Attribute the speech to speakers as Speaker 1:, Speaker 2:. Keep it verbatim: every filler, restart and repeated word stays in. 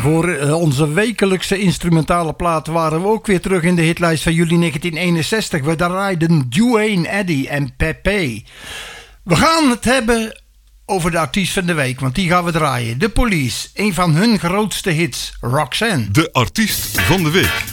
Speaker 1: voor uh, onze wekelijkse instrumentale plaat waren we ook weer terug in de hitlijst van juli negentien eenenzestig. We draaiden Duane Eddy en Pepe. We gaan het hebben over de artiest van de week, want die gaan we draaien. The Police, een van hun grootste hits, Roxanne.
Speaker 2: De artiest van de week.